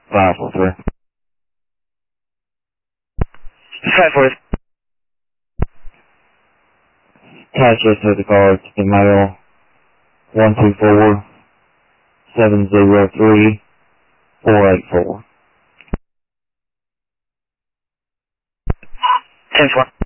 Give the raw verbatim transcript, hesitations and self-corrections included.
five four three. five four. Attach this to the card to the mail one two four seven zero three four eight four. ten four.